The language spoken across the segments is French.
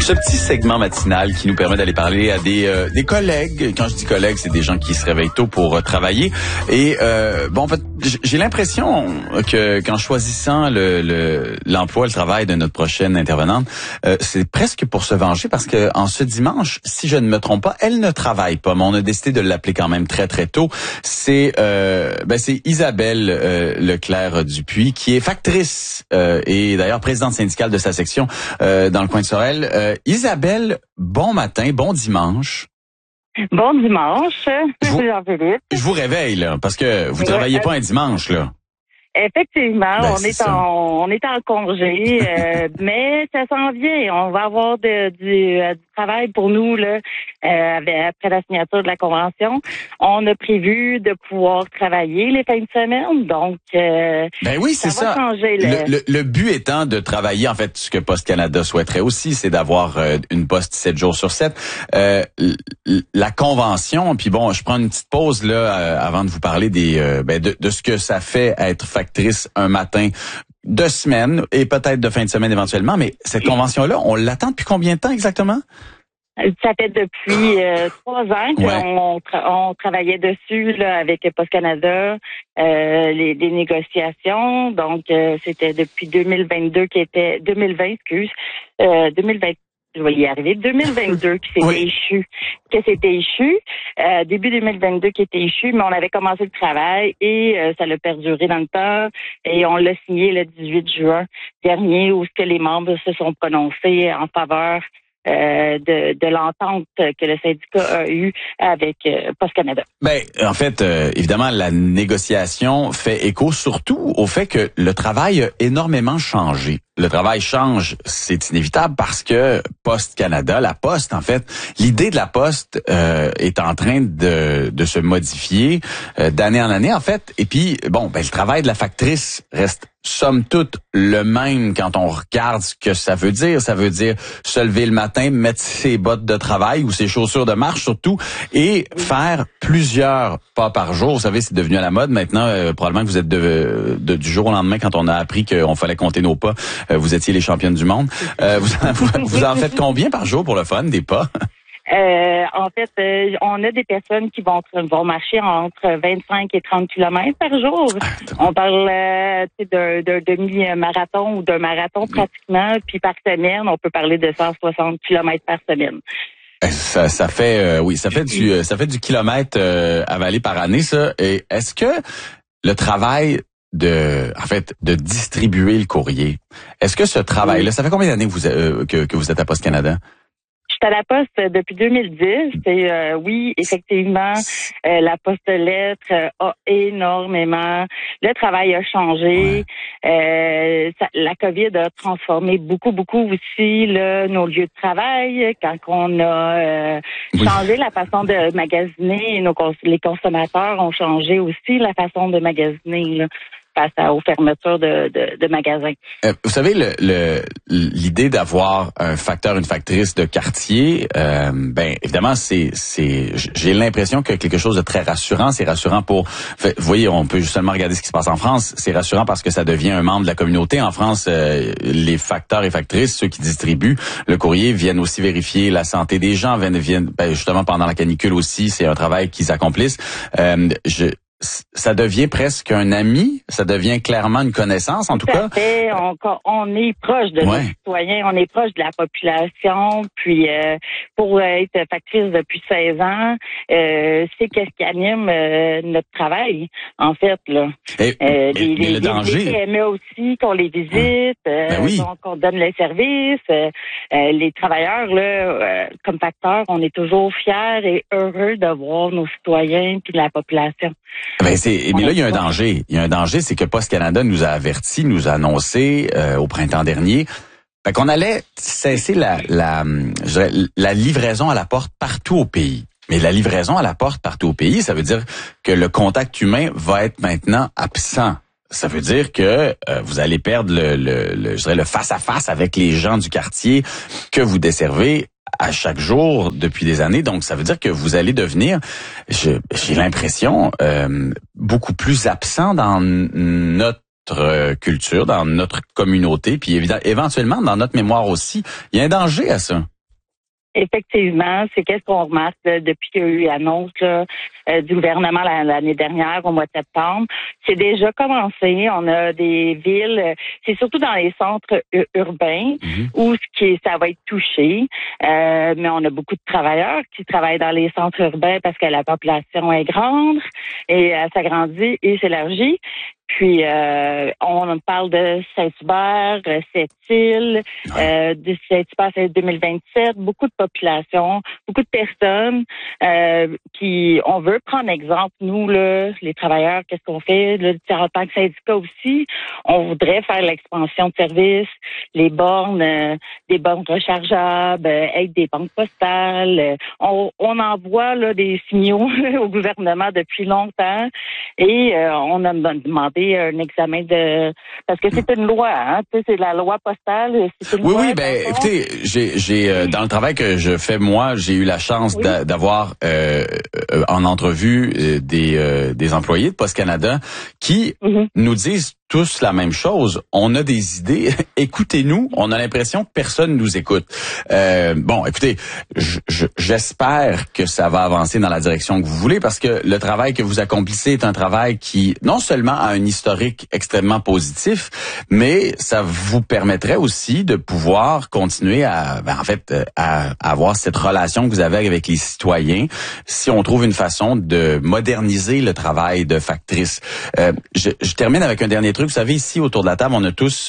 Ce petit segment matinal qui nous permet d'aller parler à des collègues. Quand je dis collègues, c'est des gens qui se réveillent tôt pour travailler. Et en fait, j'ai l'impression que qu'en choisissant l'emploi, le travail de notre prochaine intervenante, c'est presque pour se venger parce que en ce dimanche, si je ne me trompe pas, elle ne travaille pas, mais on a décidé de l'appeler quand même très très tôt. C'est Isabelle Leclerc-Dupuis qui est factrice et d'ailleurs présidente syndicale de sa section dans le coin de Sorel. Isabelle, bon matin, bon dimanche. Bon dimanche, Jean-Philippe. Je vous réveille, là, parce que vous travaillez pas un dimanche, là. Effectivement, on est en congé, mais ça s'en vient. On va avoir du travail pour nous là après la signature de la convention. On a prévu de pouvoir travailler les fins de semaine, donc oui, c'est ça. Va changer, le but étant de travailler, en fait, ce que Poste Canada souhaiterait aussi, c'est d'avoir une poste 7 jours sur 7. La convention, puis bon, je prends une petite pause là avant de vous parler de ce que ça fait être factrice un matin de semaine et peut-être de fin de semaine éventuellement, mais cette convention-là, on l'attend depuis combien de temps exactement? Ça fait depuis 3 ans qu'on travaillait dessus là, avec Poste Canada, les négociations. Donc, c'était depuis 2020, je vais y arriver. 2022 qui s'était échu. Début 2022 qui était échu, mais on avait commencé le travail et ça l'a perduré dans le temps. Et on l'a signé le 18 juin dernier où les membres se sont prononcés en faveur de l'entente que le syndicat a eue avec Poste Canada. En fait, évidemment, la négociation fait écho surtout au fait que le travail a énormément changé. Le travail change, c'est inévitable parce que Poste Canada, la Poste, en fait, l'idée de la Poste est en train de se modifier d'année en année, en fait. Et puis, le travail de la factrice reste somme toute le même quand on regarde ce que ça veut dire. Ça veut dire se lever le matin, mettre ses bottes de travail ou ses chaussures de marche surtout et faire plusieurs pas par jour. Vous savez, c'est devenu à la mode maintenant. Probablement que vous êtes du jour au lendemain quand on a appris qu'on fallait compter nos pas. Vous étiez les championnes du monde. Vous en faites combien par jour pour le fun, des pas? En fait, on a des personnes qui vont marcher entre 25 et 30 kilomètres par jour. On parle d'un demi-marathon ou d'un marathon pratiquement. Puis par semaine, on peut parler de 160 kilomètres par semaine. Ça fait du kilomètre avalé par année, ça. Et est-ce que le travail de distribuer le courrier, est-ce que ce travail-là, ça fait combien d'années que vous êtes à Poste Canada? Je suis à la Poste depuis 2010 et oui, effectivement, la Poste Lettres a énormément. Le travail a changé. La COVID a transformé beaucoup aussi nos lieux de travail. Quand on a changé la façon de magasiner, les consommateurs ont changé aussi la façon de magasiner là, face aux fermetures de magasins. Vous savez, l'idée d'avoir un facteur, une factrice de quartier, évidemment, j'ai l'impression que quelque chose de très rassurant. C'est rassurant vous voyez, on peut seulement regarder ce qui se passe en France. C'est rassurant parce que ça devient un membre de la communauté. En France, les facteurs et factrices, ceux qui distribuent le courrier, viennent aussi vérifier la santé des gens, viennent justement pendant la canicule aussi. C'est un travail qu'ils accomplissent. Ça devient presque un ami, ça devient clairement une connaissance en tout cas. Fait. On est proche de nos citoyens, on est proche de la population, puis pour être factrice depuis 16 ans, c'est qu'est-ce qui anime notre travail, en fait. Là. Le danger. Les PME aussi, qu'on les visite, qu'on donne les services. Les travailleurs, là, comme facteurs, on est toujours fiers et heureux de voir nos citoyens puis la population. Mais là, il y a un danger. Il y a un danger, c'est que Poste Canada nous a avertis, nous a annoncé au printemps dernier qu'on allait cesser la livraison à la porte partout au pays. Mais la livraison à la porte partout au pays, ça veut dire que le contact humain va être maintenant absent. Ça veut dire que vous allez perdre le face-à-face avec les gens du quartier que vous desservez à chaque jour depuis des années. Donc, ça veut dire que vous allez devenir, j'ai l'impression, beaucoup plus absent dans notre culture, dans notre communauté, puis éventuellement dans notre mémoire aussi. Il y a un danger à ça. Effectivement, c'est qu'est-ce qu'on remarque là, depuis qu'il y a eu l'annonce du gouvernement l'année dernière, au mois de septembre. C'est déjà commencé. On a des villes, c'est surtout dans les centres urbains où ça va être touché. Mais on a beaucoup de travailleurs qui travaillent dans les centres urbains parce que la population est grande et elle s'agrandit et s'élargit. Puis, on parle de Saint-Hubert, Sept-Îles, de Saint-Hubert, c'est 2027, beaucoup de population, beaucoup de personnes qui, on veut prendre exemple, nous, là, les travailleurs, qu'est-ce qu'on fait? Là, en tant que syndicat aussi, on voudrait faire l'expansion de services, les bornes, des bornes rechargeables, être des banques postales. On envoie là, des signaux au gouvernement depuis longtemps et on a demandé un examen parce que c'est une loi, hein, tu sais, c'est la loi postale. C'est une loi, oui, ben, écoutez, j'ai dans le travail que je fais moi, j'ai eu la chance d'avoir en entrevue des employés de Poste Canada qui nous disent tous la même chose. On a des idées. Écoutez-nous. On a l'impression que personne nous écoute. Bon, écoutez, j'espère que ça va avancer dans la direction que vous voulez parce que le travail que vous accomplissez est un travail qui non seulement a un historique extrêmement positif, mais ça vous permettrait aussi de pouvoir continuer à avoir cette relation que vous avez avec les citoyens si on trouve une façon de moderniser le travail de factrice. Je termine avec un dernier truc. Vous savez, ici, autour de la table, on est tous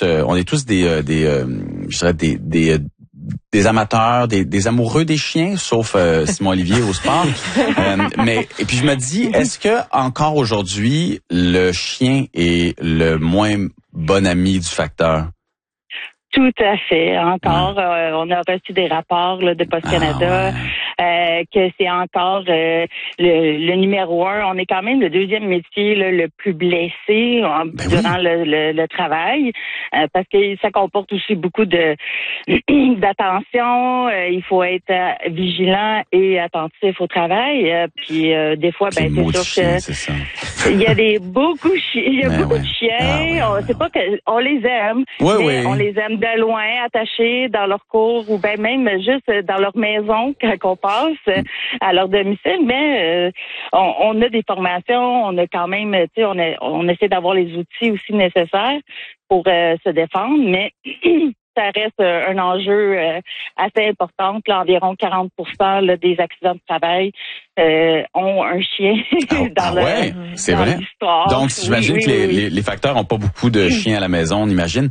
des amateurs, des amoureux des chiens, sauf Simon Olivier au sport. Et puis je me dis, est-ce que encore aujourd'hui, le chien est le moins bon ami du facteur? Tout à fait. Encore, on a reçu des rapports là, de Poste Canada. Que c'est encore le numéro 1. On est quand même le deuxième métier là, le plus blessé durant le travail parce que ça comporte aussi beaucoup d'attention. Il faut être vigilant et attentif au travail. Puis des fois, c'est sûr que il y a beaucoup de chiens. C'est pas que on les aime, mais on les aime de loin, attachés dans leur cour ou ben même juste dans leur maison quand on passe à leur domicile, mais on a des formations, on a quand même, tu sais, on essaie d'avoir les outils aussi nécessaires pour se défendre, mais ça reste un enjeu assez important. Là, environ 40% là, des accidents de travail ont un chien c'est vrai. L'histoire. Donc, j'imagine que les facteurs ont pas beaucoup de chiens à la maison, on imagine.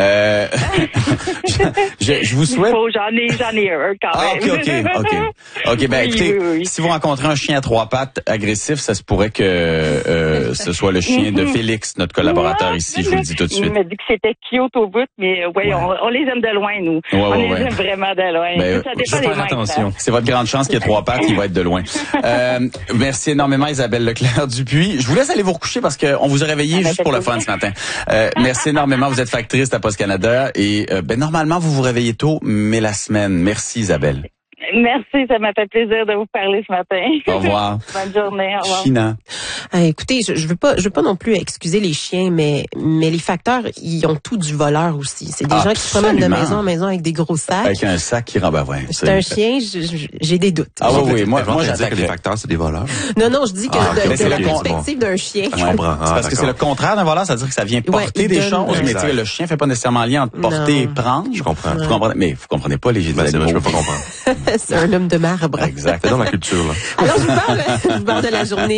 Je vous souhaite... J'en ai un quand même. OK, ben écoutez, si vous rencontrez un chien à 3 pattes agressif, ça se pourrait que ce soit le chien de Félix, notre collaborateur ici, je vous le dis tout de suite. Il m'a dit que c'était cute au bout, mais on les aime de loin, nous. On les aime vraiment de loin. Ben, ça dépend des attention. C'est votre grande chance qu'il y ait 3 pattes, il va être de loin. Merci énormément, Isabelle Leclerc-Dupuis. Je vous laisse aller vous recoucher parce qu'on vous a réveillé juste pour le fun ce matin. Merci énormément. Vous êtes factrice à Poste Canada et normalement, vous vous réveillez tôt, mais la semaine. Merci, Isabelle. Merci, ça m'a fait plaisir de vous parler ce matin. Au revoir. Bonne journée, au revoir. China. Écoutez, je veux pas non plus excuser les chiens, mais les facteurs, ils ont tout du voleur aussi. C'est des gens qui se promènent de maison en maison avec des gros sacs. Avec un sac qui rend c'est un chien, j'ai des doutes. Oui, moi j'attends que les facteurs, c'est des voleurs. Non, je dis que de la perspective d'un chien. Je comprends. C'est parce que c'est le contraire d'un voleur, c'est-à-dire que ça vient porter des choses, mais le chien fait pas nécessairement lien entre porter et prendre. Je comprends. Vous comprenez, mais vous comprenez pas les animaux. Je peux pas comprendre. C'est un homme de marbre. Exact. C'est dans la culture, là. Alors, je vous parle de la journée,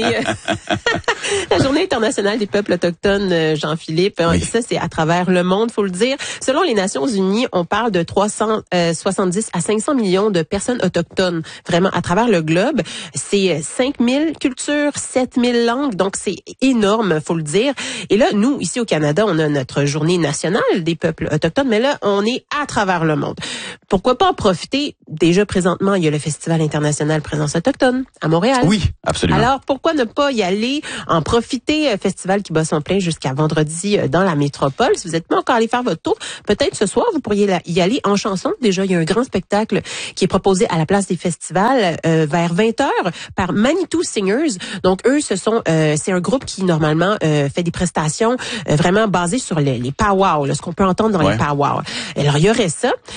la journée internationale des peuples autochtones, Jean-Philippe. Oui. Ça, c'est à travers le monde, faut le dire. Selon les Nations Unies, on parle de 370 à 500 millions de personnes autochtones, vraiment, à travers le globe. C'est 5000 cultures, 7000 langues, donc c'est énorme, faut le dire. Et là, nous, ici au Canada, on a notre journée nationale des peuples autochtones, mais là, on est à travers le monde. Pourquoi pas en profiter? Déjà, présentement, il y a le Festival international Présence autochtone à Montréal. Oui, absolument. Alors, pourquoi ne pas y aller, en profiter, festival qui bat son plein jusqu'à vendredi dans la métropole. Si vous n'êtes pas encore allé faire votre tour, peut-être ce soir, vous pourriez y aller en chanson. Déjà, il y a un grand spectacle qui est proposé à la place des festivals vers 20h par Manitou Singers. Donc, eux, c'est un groupe qui, normalement, fait des prestations vraiment basées sur les pow-wow, ce qu'on peut entendre dans les pow-wow. Alors, il y aurait ça.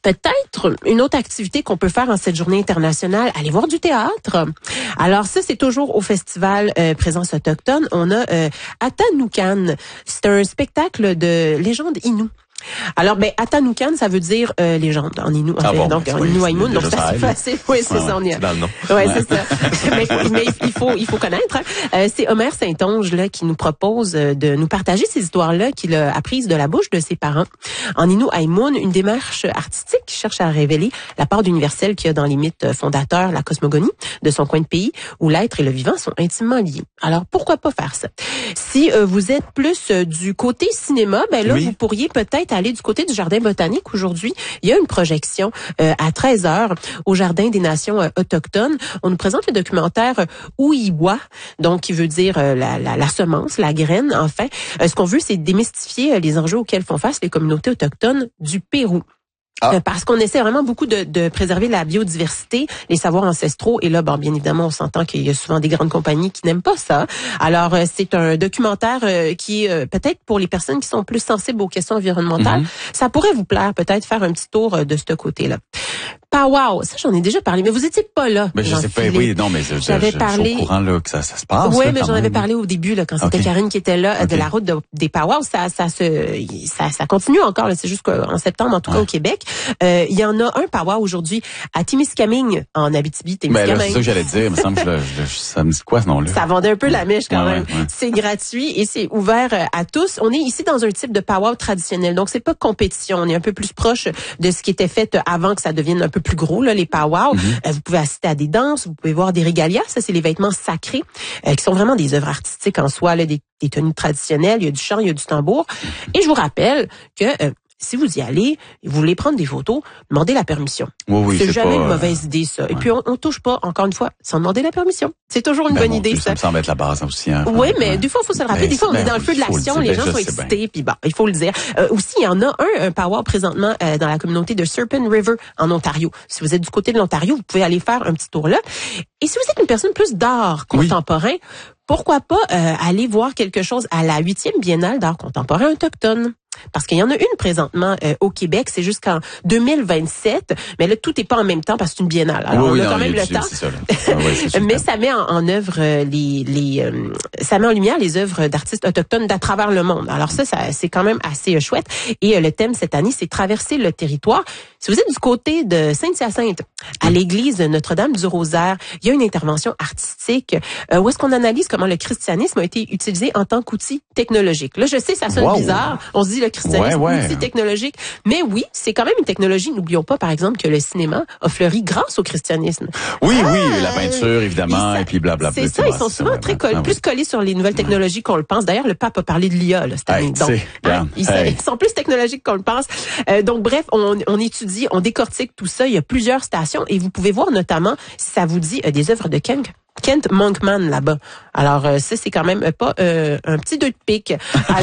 Peut-être une autre activité qu'on peut faire en cette journée internationale, aller voir du théâtre. Alors ça, c'est toujours au festival Présence autochtone. On a Atanukan. C'est un spectacle de légende Innu. Alors, Atanukan, ça veut dire légende en Innu. Donc, en Innu Aïmoun, donc c'est assez facile. Oui, c'est ça, on y est. Dans le nom. Ouais, c'est ça. mais il faut connaître. C'est Omer Saint-Onge là qui nous propose de nous partager ces histoires-là qu'il a apprises de la bouche de ses parents. En Innu Aïmoun, une démarche artistique qui cherche à révéler la part d'universel qu'il y a dans les mythes fondateurs, la cosmogonie de son coin de pays, où l'être et le vivant sont intimement liés. Alors, pourquoi pas faire ça? Si vous êtes plus du côté cinéma, vous pourriez peut-être aller du côté du Jardin botanique aujourd'hui. Il y a une projection à 13h au Jardin des Nations autochtones. On nous présente le documentaire Ouiwa, donc qui veut dire la semence, la graine, enfin. Ce qu'on veut, c'est démystifier les enjeux auxquels font face les communautés autochtones du Pérou. Parce qu'on essaie vraiment beaucoup de préserver la biodiversité, les savoirs ancestraux. Et là, bien évidemment, on s'entend qu'il y a souvent des grandes compagnies qui n'aiment pas ça. Alors, c'est un documentaire qui, peut-être pour les personnes qui sont plus sensibles aux questions environnementales, ça pourrait vous plaire, peut-être faire un petit tour de ce côté-là. Powwow, ça j'en ai déjà parlé, mais vous étiez pas là. Mais je sais pas, oui, non, mais j'avais parlé. Je suis au courant là que ça se passe. Oui, là, mais j'en avais parlé au début là, quand c'était Karine qui était là de la route des Powwows. Ça continue encore. Là, c'est juste qu'en septembre, en tout cas au Québec, il y en a un powwow aujourd'hui à Témiscamingue, en Abitibi-Témiscamingue. Mais là, c'est ça que j'allais dire. Il me semble que ça me dit quoi ce nom-là? Ça vendait un peu la mèche quand même. Ouais. C'est gratuit et c'est ouvert à tous. On est ici dans un type de powwow traditionnel, donc c'est pas compétition. On est un peu plus proche de ce qui était fait avant que ça devienne un peu plus gros là, les powwows. Vous pouvez assister à des danses, vous pouvez voir des régalias, ça c'est les vêtements sacrés qui sont vraiment des œuvres artistiques en soi, là, des tenues traditionnelles, il y a du chant, il y a du tambour. Et je vous rappelle que si vous y allez, vous voulez prendre des photos, demandez la permission. Oui, c'est jamais une mauvaise idée, ça. Ouais. Et puis, on touche pas, encore une fois, sans demander la permission. C'est toujours une bonne idée, ça. Ça me semble être la base aussi. Oui, mais des fois, il faut se le rappeler. Des fois, on est dans le feu de l'action, les gens sont excités, puis il faut le dire. Aussi, il y en a un powwow présentement dans la communauté de Serpent River, en Ontario. Si vous êtes du côté de l'Ontario, vous pouvez aller faire un petit tour là. Et si vous êtes une personne plus d'art contemporain, pourquoi pas aller voir quelque chose à la 8e Biennale d'art contemporain autochtone? Parce qu'il y en a une présentement au Québec, c'est jusqu'en 2027, mais là tout n'est pas en même temps parce que c'est une biennale. Alors on a quand même le temps. C'est ça, mais ça met en œuvre ça met en lumière les œuvres d'artistes autochtones d'à travers le monde. Alors ça c'est quand même assez chouette. Et le thème cette année, c'est traverser le territoire. Si vous êtes du côté de Sainte-Hyacinthe, à l'église Notre-Dame du Rosaire, il y a une intervention artistique où est-ce qu'on analyse comment le christianisme a été utilisé en tant qu'outil technologique. Là, je sais, ça sonne bizarre. On se dit le christianisme, outil technologique. Mais oui, c'est quand même une technologie. N'oublions pas, par exemple, que le cinéma a fleuri grâce au christianisme. Oui, la peinture, évidemment, et puis blablabla. C'est ça, ils sont souvent plus collés sur les nouvelles technologies qu'on le pense. D'ailleurs, le pape a parlé de l'IA cette année. Donc, ils sont plus technologiques qu'on le pense. Donc, bref, on étudie, on décortique tout ça. Il y a plusieurs stations et vous pouvez voir notamment, si ça vous dit, des œuvres de Kent Monkman là-bas. Alors ça c'est quand même pas un petit 2 de pique.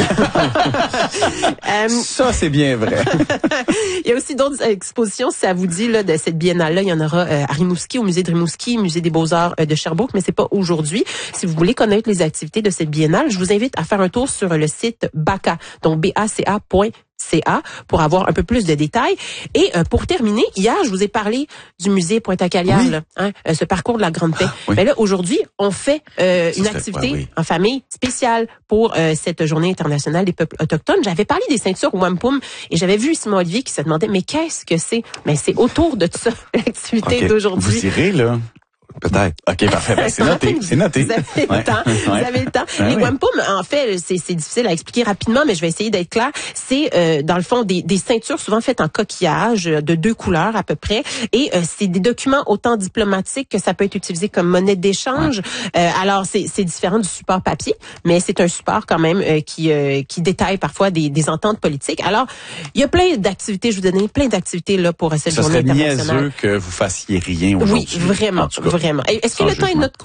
Ça c'est bien vrai. Il y a aussi d'autres expositions, si ça vous dit là de cette biennale là, il y en aura à Rimouski, au musée de Rimouski, musée des Beaux-Arts de Sherbrooke, mais c'est pas aujourd'hui. Si vous voulez connaître les activités de cette biennale, je vous invite à faire un tour sur le site BACA, donc BACA.ca pour avoir un peu plus de détails. Et pour terminer, hier, je vous ai parlé du musée Pointe-à-Calière, ce parcours de la Grande Paix. Mais là, aujourd'hui, on fait une activité en famille spéciale pour cette journée internationale des peuples autochtones. J'avais parlé des ceintures wampum et j'avais vu Simon Olivier qui se demandait, mais qu'est-ce que c'est? Mais c'est autour de ça, l'activité d'aujourd'hui. Vous irez, là? Peut-être. OK, parfait. C'est noté. C'est noté. Vous avez le temps. Vous avez le temps. Les wampum, en fait, c'est difficile à expliquer rapidement, mais je vais essayer d'être clair. C'est, dans le fond, des ceintures souvent faites en coquillage de 2 couleurs à peu près. Et c'est des documents autant diplomatiques que ça peut être utilisé comme monnaie d'échange. Alors, c'est différent du support papier, mais c'est un support quand même qui détaille parfois des ententes politiques. Alors, il y a plein d'activités. Je vous donne plein d'activités là pour cette journée internationale. Ça serait niaiseux que vous fassiez rien aujourd'hui. Oui, vraiment. Vraiment. Est-ce que le temps est de notre côté?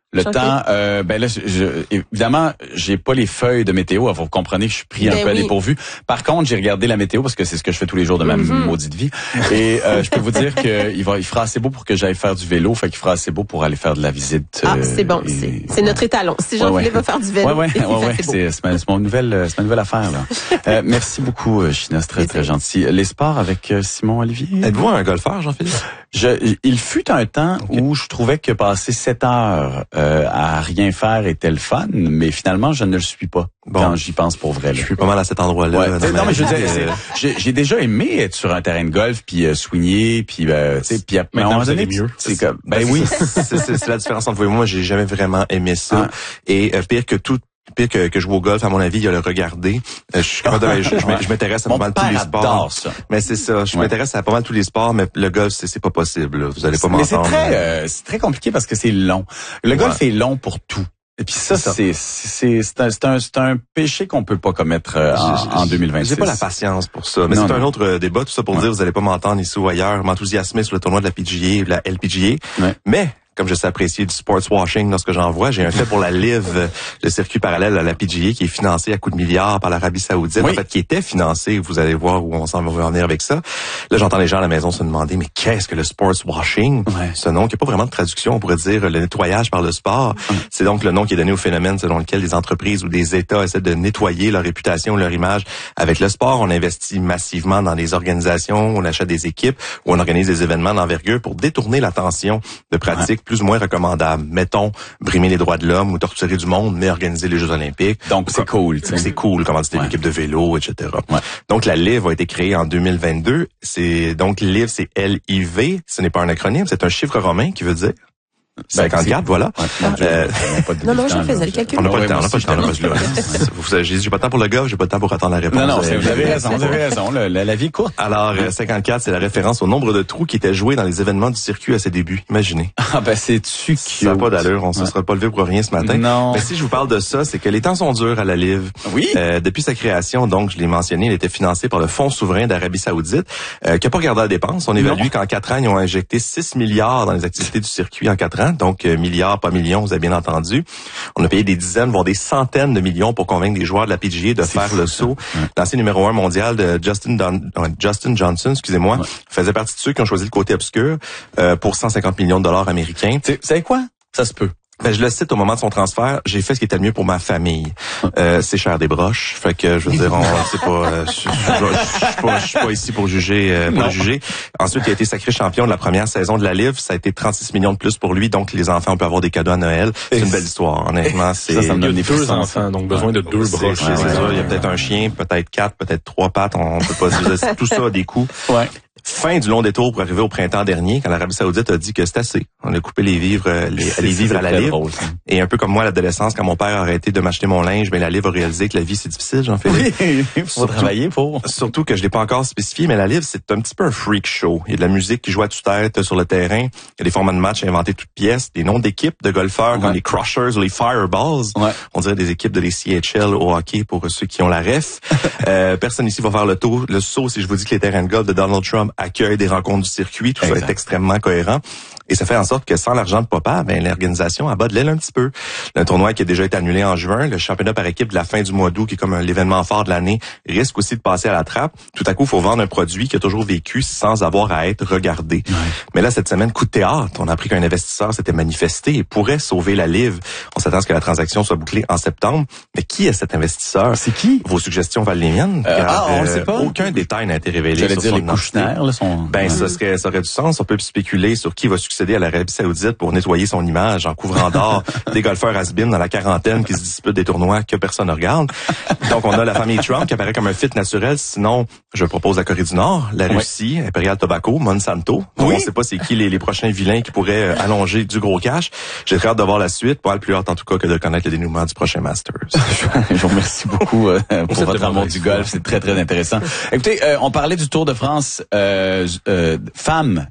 Le temps, ben là, évidemment, j'ai pas les feuilles de météo. Vous comprenez que je suis pris un peu à dépourvu. Par contre, j'ai regardé la météo parce que c'est ce que je fais tous les jours de ma maudite vie. Et je peux vous dire qu'il fera assez beau pour que j'aille faire du vélo. Fait qu'il fera assez beau pour aller faire de la visite. Ah, c'est bon. C'est notre étalon. Si Jean-Philippe va faire du vélo, c'est ma nouvelle affaire là. Merci beaucoup, China, c'est très gentil. Les sports avec Simon Olivier. Êtes-vous un golfeur, Jean-Philippe? Il fut un temps où je trouvais que passer 7 heures à rien faire était le fun, mais finalement, je ne le suis pas quand j'y pense pour vrai. Là. Je suis pas mal à cet endroit-là. Ouais. Non, mais je veux dire, j'ai déjà aimé être sur un terrain de golf, puis swinguer, puis tu sais, puis à un moment donné, mieux. C'est comme, oui. C'est la différence entre vous et moi. J'ai jamais vraiment aimé ça. Et pire que jouer au golf, à mon avis, il y a le regarder. Je m'intéresse à pas mal tous les sports. Ça. Mais c'est ça. Je m'intéresse à pas mal tous les sports, mais le golf, c'est pas possible. Là. Vous allez pas m'entendre. Mais c'est très compliqué parce que c'est long. Le golf est long pour tout. Et puis ça, c'est un péché qu'on peut pas commettre en 2026. J'ai pas la patience pour ça. Mais c'est un autre débat. Tout ça pour dire, vous allez pas m'entendre ici ou ailleurs, m'enthousiasmer sur le tournoi de la PGA, de la LPGA. Ouais. Mais comme je sais apprécier du sports washing dans ce que j'en vois, j'ai un fait pour la LIV, le circuit parallèle à la PGA, qui est financé à coups de milliards par l'Arabie Saoudite. En fait, qui était financé. Vous allez voir où on s'en va revenir avec ça. Là, j'entends les gens à la maison se demander, mais qu'est-ce que le sports washing? Ce nom qui n'a pas vraiment de traduction, on pourrait dire le nettoyage par le sport. C'est donc le nom qui est donné au phénomène selon lequel des entreprises ou des États essaient de nettoyer leur réputation, leur image avec le sport. On investit massivement dans des organisations, on achète des équipes, ou on organise des événements d'envergure pour détourner l'attention de pratiques plus ou moins recommandables. Mettons, brimer les droits de l'homme ou torturer du monde, mais organiser les Jeux olympiques. Donc, c'est cool. T'sais. C'est cool, commanditer une équipe de vélo, etc. Donc, la LIV a été créée en 2022. Donc, LIV, c'est L-I-V. Ce n'est pas un acronyme, c'est un chiffre romain qui veut dire 54, voilà. Non, je faisais le calcul. On n'a pas le temps, j'ai pas le temps pour le golf, j'ai pas le temps pour attendre la réponse. Non, vous avez raison. La vie est courte. Alors, 54, c'est la référence au nombre de trous qui étaient joués dans les événements du circuit à ses débuts. Imaginez. Ah, c'est-tu cute. Ça n'a pas d'allure, on se sera pas levé pour rien ce matin. Non. Mais si je vous parle de ça, c'est que les temps sont durs à la LIV. Oui. Depuis sa création, donc, je l'ai mentionné, il était financé par le Fonds souverain d'Arabie Saoudite, qui a pas regardé la dépense. On évalue qu'en 4 ans, ils ont injecté 6 milliards dans les activités du circuit en 4 ans. Donc, milliards, pas millions, vous avez bien entendu. On a payé des dizaines, voire des centaines de millions pour convaincre des joueurs de la PGA de faire le saut. L'ancien numéro 1 mondial de Justin Johnson, faisait partie de ceux qui ont choisi le côté obscur pour 150 millions de dollars américains. Vous savez quoi? Ça se peut. Je le cite au moment de son transfert, j'ai fait ce qui était le mieux pour ma famille. C'est cher des broches, fait que je veux dire, je suis pas ici pour juger, juger. Ensuite, il a été sacré champion de la première saison de la LIV, ça a été 36 millions de plus pour lui, donc les enfants peuvent avoir des cadeaux à Noël. C'est une belle histoire, honnêtement. Ça me donne des 2 enfants, donc besoin de 2 broches. C'est ça, il y a peut-être un chien, peut-être 4, peut-être 3 pattes, on peut pas dire. Tout ça a des coûts. Ouais. Fin du long détour pour arriver au printemps dernier, quand l'Arabie Saoudite a dit que c'est assez. On a coupé les vivres à la LIV. Et un peu comme moi à l'adolescence, quand mon père a arrêté de m'acheter mon linge, la LIV a réalisé que la vie c'est difficile, Jean-Philippe. Oui, faut travailler pour. Surtout que je l'ai pas encore spécifié, mais la LIV c'est un petit peu un freak show. Il y a de la musique qui joue à tue-tête sur le terrain. Il y a des formats de match inventés toutes pièces, des noms d'équipes de golfeurs comme les Crushers ou les Fireballs. Ouais. On dirait des équipes de les CHL au hockey pour ceux qui ont la ref. Personne ici va faire le saut si je vous dis que les terrains de golf de Donald Trump accueillent des rencontres du circuit. Tout ça est extrêmement cohérent. Et ça fait en sorte que sans l'argent de papa, l'organisation abat de l'aile un petit peu. Le tournoi qui a déjà été annulé en juin, le championnat par équipe de la fin du mois d'août, qui est comme l'événement fort de l'année, risque aussi de passer à la trappe. Tout à coup, il faut vendre un produit qui a toujours vécu sans avoir à être regardé. Ouais. Mais là, cette semaine, coup de théâtre, on a appris qu'un investisseur s'était manifesté et pourrait sauver la LIV. On s'attend à ce que la transaction soit bouclée en septembre. Mais qui est cet investisseur? C'est qui? Vos suggestions valent les miennes. On ne sait pas. Aucun détail n'a été révélé. J'allais dire les Kouchner, là, ça aurait du sens. On peut spéculer sur qui va succéder à l'Arabie Saoudite pour nettoyer son image en couvrant d'or des golfeurs has-been dans la quarantaine qui se disputent des tournois que personne ne regarde. Donc, on a la famille Trump qui apparaît comme un fit naturel. Sinon, je propose la Corée du Nord, la Russie, Imperial Tobacco, Monsanto. On ne sait pas c'est qui les prochains vilains qui pourraient allonger du gros cash. J'ai très hâte de voir la suite. Pas le plus hâte, en tout cas, que de connaître le dénouement du prochain Masters. Je vous remercie beaucoup pour votre amour du golf. C'est très, très intéressant. Écoutez, on parlait du Tour de France femmes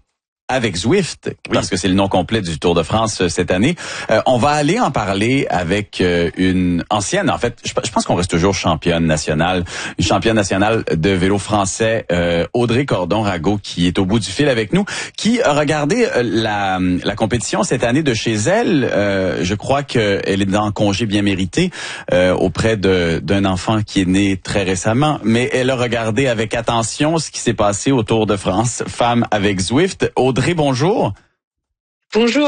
avec Zwift, parce que c'est le nom complet du Tour de France cette année. On va aller en parler avec une ancienne, en fait, je pense qu'on reste toujours championne nationale de vélo français, Audrey Cordon-Rago, qui est au bout du fil avec nous, qui a regardé la compétition cette année de chez elle. Je crois qu'elle est en congé bien mérité auprès d'un enfant qui est né très récemment, mais elle a regardé avec attention ce qui s'est passé au Tour de France, femme avec Zwift. Audrey, bonjour. Bonjour.